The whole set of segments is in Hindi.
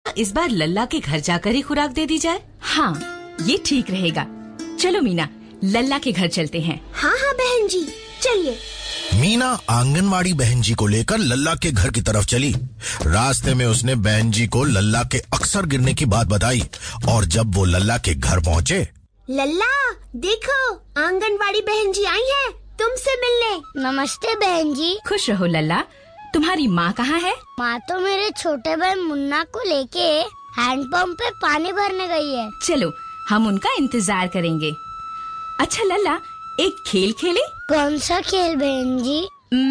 इस बार लल्ला के घर जाकर ही खुराक दे दी जाए? हाँ, ये ठीक रहेगा। चलो मीना, लल्ला के घर चलते हैं। हाँ हाँ बहन जी, चलिए। मीना आंगनवाड़ी बहन जी को लेकर लल्ला के घर की तरफ चली। रास्ते में उसने बहन जी को लल्ला के अक्सर गिरने की बात बताई और जब वो लल्ला के घर पहुँचे, लल्ला देखो, आंगनवाड़ी बहन जी आई है तुमसे मिलने। नमस्ते बहन जी। खुश रहो लल्ला। तुम्हारी माँ कहाँ है? माँ तो मेरे छोटे भाई मुन्ना को लेके हैंडपंप पे पानी भरने गई है। चलो हम उनका इंतजार करेंगे। अच्छा लल्ला, एक खेल खेले? कौन सा खेल बहन जी?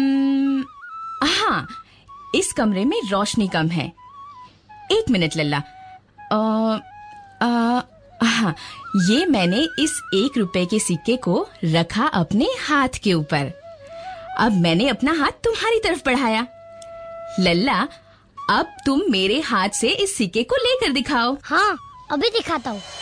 हाँ, इस कमरे में रोशनी कम है। 1 मिनट लल्ला। हाँ, ये मैंने इस 1 रुपए के सिक्के को रखा अपने हाथ के ऊपर। अब मैंने अपना हाथ तुम्हारी तरफ बढ़ाया। लल्ला, अब तुम मेरे हाथ से इस सिक्के को लेकर दिखाओ। हाँ, अभी दिखाता हूँ।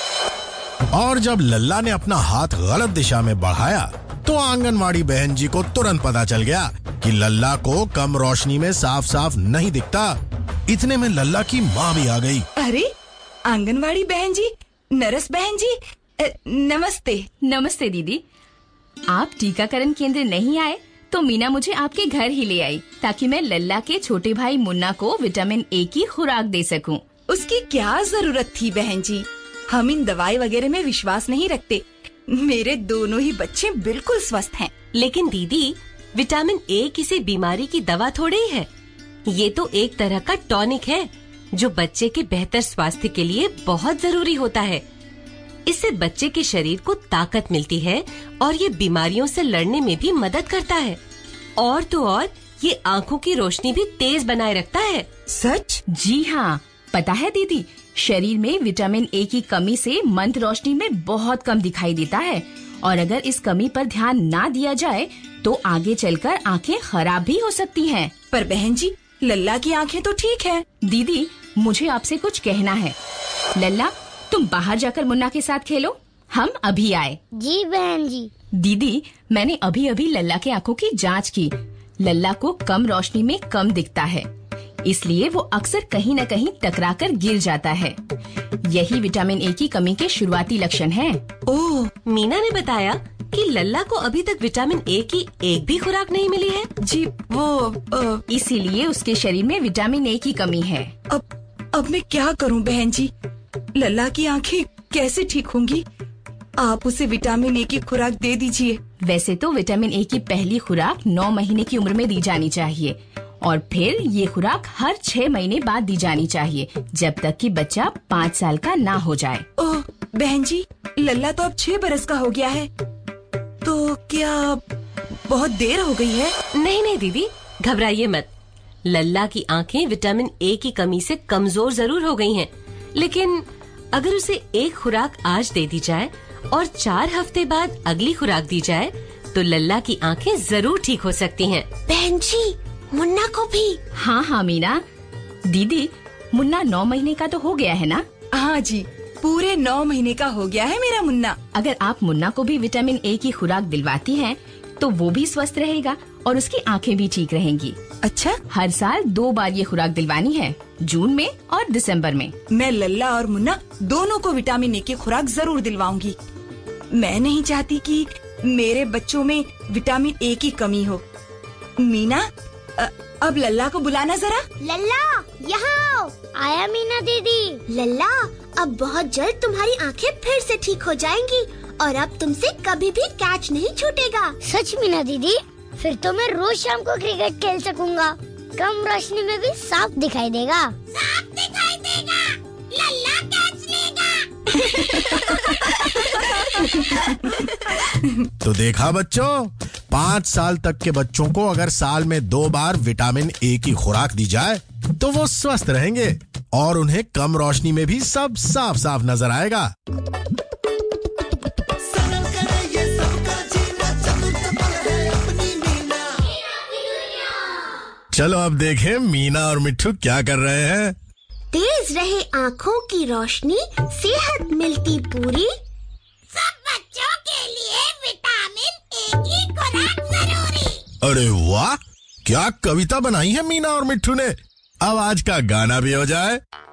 और जब लल्ला ने अपना हाथ गलत दिशा में बढ़ाया तो आंगनवाड़ी बहन जी को तुरंत पता चल गया कि लल्ला को कम रोशनी में साफ साफ नहीं दिखता। इतने में लल्ला की माँ भी आ गई। अरे आंगनवाड़ी बहन जी, नर्स बहन जी, नमस्ते। नमस्ते दीदी। आप टीकाकरण केंद्र नहीं आए तो मीना मुझे आपके घर ही ले आई ताकि मैं लल्ला के छोटे भाई मुन्ना को विटामिन ए की खुराक दे सकूं। उसकी क्या जरूरत थी बहन जी, हम इन दवाई वगैरह में विश्वास नहीं रखते। मेरे दोनों ही बच्चे बिल्कुल स्वस्थ हैं। लेकिन दीदी, विटामिन ए किसी बीमारी की दवा थोड़ी ही है। ये तो एक तरह का टॉनिक है जो बच्चे के बेहतर स्वास्थ्य के लिए बहुत जरूरी होता है। इससे बच्चे के शरीर को ताकत मिलती है और ये बीमारियों से लड़ने में भी मदद करता है। और तो और ये आँखों की रोशनी भी तेज बनाए रखता है। सच? जी हाँ, पता है दीदी, शरीर में विटामिन ए की कमी से मंद रोशनी में बहुत कम दिखाई देता है और अगर इस कमी पर ध्यान ना दिया जाए तो आगे चलकर आंखें खराब भी हो सकती हैं। पर बहन जी, लल्ला की आंखें तो ठीक है। दीदी, मुझे आपसे कुछ कहना है। लल्ला, तुम बाहर जाकर मुन्ना के साथ खेलो, हम अभी आए। जी बहन जी। दीदी, मैंने अभी अभी लल्ला के आंखों की जांच की। लल्ला को कम रोशनी में कम दिखता है, इसलिए वो अक्सर कहीं न कहीं टकराकर गिर जाता है। यही विटामिन ए की कमी के शुरुआती लक्षण हैं। ओह, मीना ने बताया कि लल्ला को अभी तक विटामिन ए की एक भी खुराक नहीं मिली है। जी, वो इसीलिए उसके शरीर में विटामिन ए की कमी है। अब मैं क्या करूं बहन जी? लल्ला की आंखें कैसे ठीक होंगी? आप उसे विटामिन ए की खुराक दे दीजिए। वैसे तो विटामिन ए की पहली खुराक 9 महीने की उम्र में दी जानी चाहिए और फिर ये खुराक हर 6 महीने बाद दी जानी चाहिए, जब तक कि बच्चा 5 साल का ना हो जाए। ओह बहन जी, लल्ला तो अब 6 बरस का हो गया है, तो क्या बहुत देर हो गई है? नहीं नहीं दीदी, घबराइए मत। लल्ला की आंखें विटामिन ए की कमी से कमजोर जरूर हो गई हैं, लेकिन अगर उसे एक खुराक आज दे दी जाए और 4 हफ्ते बाद अगली खुराक दी जाए तो लल्ला की आंखें जरूर ठीक हो सकती हैं। बहन जी, मुन्ना को भी? हाँ हाँ मीना। दीदी, मुन्ना 9 महीने का तो हो गया है ना? हाँ जी, पूरे 9 महीने का हो गया है मेरा मुन्ना। अगर आप मुन्ना को भी विटामिन ए की खुराक दिलवाती हैं, तो वो भी स्वस्थ रहेगा और उसकी आंखें भी ठीक रहेंगी। अच्छा? हर साल 2 बार ये खुराक दिलवानी है, जून में और दिसंबर में। मैं लल्ला और मुन्ना दोनों को विटामिन ए की खुराक जरूर दिलवाऊंगी। मैं नहीं चाहती कि मेरे बच्चों में विटामिन ए की कमी हो। मीना, अब लल्ला को बुलाना जरा। लल्ला, यहाँ आओ। आया मीना दीदी। लल्ला, अब बहुत जल्द तुम्हारी आंखें फिर से ठीक हो जाएंगी और अब तुमसे कभी भी कैच नहीं छूटेगा। सच मीना दीदी? फिर तो मैं रोज शाम को क्रिकेट खेल सकूंगा। कम रोशनी में भी साफ दिखाई देगा। साफ दिखाई देगा, लल्ला कैच लेगा। तो देखा बच्चों, 5 साल तक के बच्चों को अगर साल में 2 बार विटामिन ए की खुराक दी जाए तो वो स्वस्थ रहेंगे और उन्हें कम रोशनी में भी सब साफ साफ नजर आएगा। चलो अब देखें मीना और मिट्ठू क्या कर रहे हैं। तेज रहे आँखों की रोशनी, सेहत मिलती पूरी, सब बच्चों के लिए विटामिन ए की खुराक जरूरी। अरे वाह, क्या कविता बनाई है मीना और मिट्ठू ने। अब आज का गाना भी हो जाए।